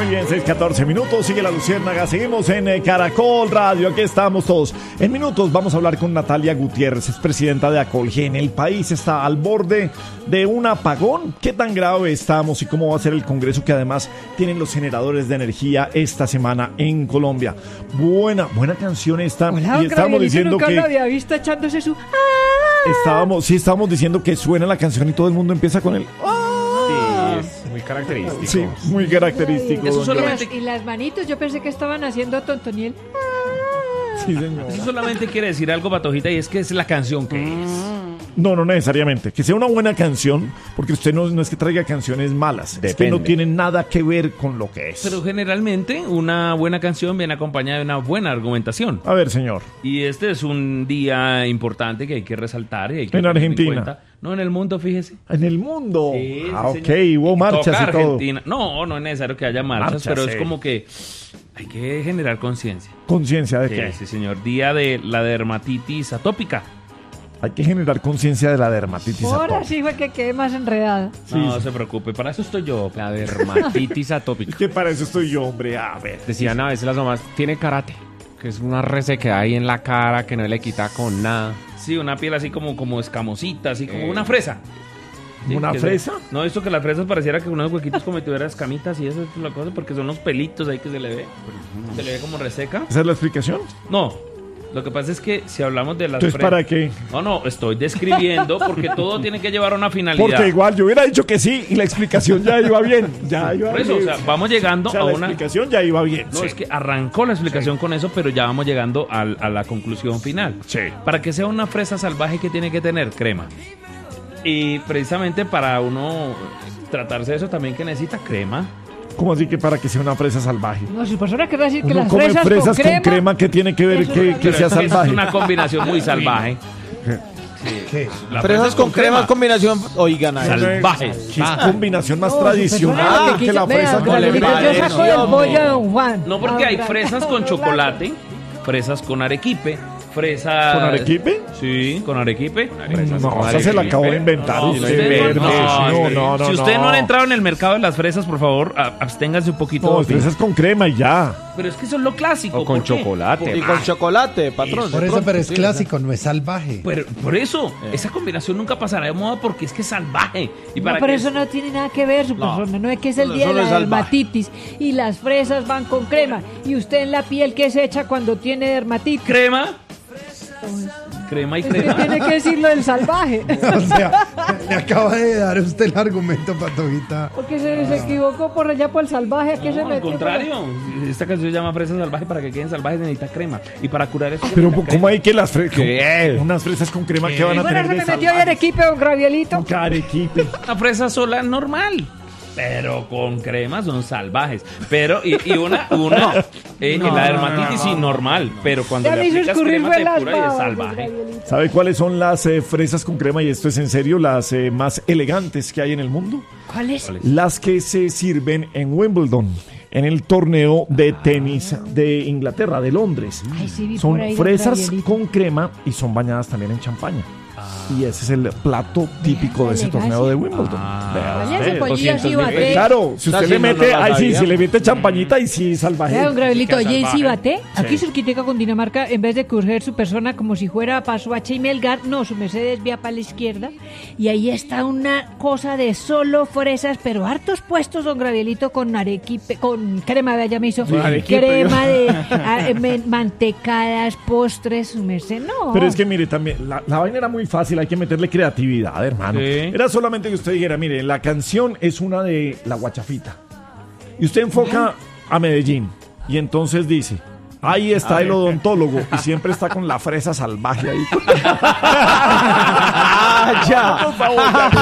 Muy bien, 6:14 minutos, sigue la Luciérnaga, seguimos en Caracol Radio, aquí estamos todos. En minutos vamos a hablar con Natalia Gutiérrez, es presidenta de Acolgen. El país está al borde de un apagón. ¿Qué tan grave estamos y cómo va a ser el Congreso que además tienen los generadores de energía esta semana en Colombia? Buena canción esta. Hola, y estábamos diciendo nunca que lo había visto echándose su... estábamos diciendo que suena la canción y todo el mundo empieza con el... Es muy característico. Sí, muy característico. Eso don solamente- George. Y las manitos, yo pensé que estaban haciendo Tontoniel. Sí, señor. Eso solamente quiere decir algo, Patojita, y es que es la canción que es. No necesariamente. Que sea una buena canción, porque usted no es que traiga canciones malas. Es que no tiene nada que ver con lo que es. Pero generalmente una buena canción viene acompañada de una buena argumentación. A ver, señor. Y este es un día importante que hay que resaltar y hay que En tener Argentina. cuenta. No, en el mundo, fíjese. En el mundo. Sí, Ok, señor. hubo marchas Toca y todo. Argentina. No es necesario que haya marchas, pero es sí. como que hay que generar conciencia. ¿Conciencia de qué? Sí, señor. Día de la dermatitis atópica. Hay que generar conciencia de la dermatitis Ahora atópica. sí fue que quedé más enredada. No se preocupe, para eso estoy yo. La dermatitis atópica. ¿Qué para eso estoy yo, hombre? A ver. Decían a veces las mamás, tiene karate, que es una resequedad ahí en la cara que no le quita con nada. Sí, una piel así como escamosita, así como una fresa. Sí, ¿Una que fresa? No, esto que las fresas pareciera que unos huequitos como si tuviera escamitas y eso es la cosa, porque son unos pelitos ahí que se le ve. Se le ve como reseca. ¿Esa es la explicación? No, lo que pasa es que si hablamos de las Entonces, ¿para qué? No, estoy describiendo porque todo tiene que llevar a una finalidad. Porque igual yo hubiera dicho que sí y la explicación ya iba bien. Ya iba Por eso, o bien. sea, vamos llegando O sea, a la una... explicación ya iba bien. No, sí. es que arrancó la explicación con eso, pero ya vamos llegando a la conclusión final. Sí. Para que sea una fresa salvaje, ¿qué tiene que tener? Crema. Y precisamente para uno tratarse de eso también que necesita crema. ¿Cómo así que para que sea una fresa salvaje? No, si persona querrá decir que Uno las come fresas, con crema, ¿qué tiene que ver Eso que es Pero sea es que salvaje? Es una combinación muy salvaje. ¿Qué? La Fresas fresa con crema, combinación. Oigan, ahí. salvaje. ¿Qué combinación más No, tradicional persona que la vea, fresa con Gabrielito, crema? yo saco del pollo de Don Juan. No, porque hay Ahora. fresas con chocolate, fresas con arequipe, fresas... ¿Con arequipe? Sí, con arequipe. No, esa se la acabo de inventar No, usted. usted No. Si usted no ha entrado en el mercado de las fresas, por favor, absténganse un poquito. No, fresas con crema y ya. Pero es que eso es lo clásico. O con ¿por qué? chocolate. Y con chocolate, patrón. Por eso, pero es clásico, no es salvaje. Por eso, esa combinación nunca pasará de moda porque es que es salvaje. Y No, para pero que eso no tiene nada que ver, su persona. No es que es el No, día eso de no la es salvaje. dermatitis y las fresas van con crema. ¿Y usted en la piel qué se echa cuando tiene dermatitis? crema y Es que crema. tiene que decirlo del salvaje. O sea, le acaba de dar usted el argumento, Patojita. Porque se equivocó por allá por el salvaje. ¿A qué se No, al metió? contrario, esta canción se llama fresa salvaje. Para que queden salvajes necesita crema. Y para curar eso... Pero la ¿cómo crema. hay que las fresas? ¿Qué? Unas fresas con crema que van a Bueno, tener se de me metió salvajes? en equipo, don Gravielito. Con arequipe. Una fresa sola normal. Pero con crema son salvajes. Pero, y la dermatitis sí normal. Pero cuando Ya le me hizo aplicas escurrir crema fue te las cura y es babas, don salvaje. Gravielito. ¿Sabe cuáles son las fresas con crema? Y esto es en serio, las más elegantes que hay en el mundo. ¿Cuál es? Las que se sirven en Wimbledon, en el torneo de tenis de Inglaterra, de Londres. Ay, sí, vi Son por ahí, don fresas Gravielito. con crema y son bañadas también en champaña. Y ese es el plato típico de ese torneo de Wimbledon. Vea Vaya, usted. ese pollillo así bate. Claro, si usted Casi le no mete, la ahí sí, sabía. si le mete champañita y sí salvaje. Vea, don Gravielito, Queda oye, ¿y si salvaje. bate? Aquí cerquitica con Dinamarca, en vez de coger su persona como si fuera para Suacha y Melgar, no, su Mercedes vía para la izquierda. Y ahí está una cosa de solo fresas, pero hartos puestos, don Gravielito, con arequipe, con crema, vea, ya me hizo. Crema de mantecadas, postres, su merced, no. Pero es que mire, también, la vaina era muy fácil, hay que meterle creatividad, hermano. Sí. Era solamente que usted dijera, mire, la canción es una de La Guachafita. Y usted enfoca a Medellín. Y entonces dice, ahí está el odontólogo. Y siempre está con la fresa salvaje ahí. Ah, ya. Por favor, ya.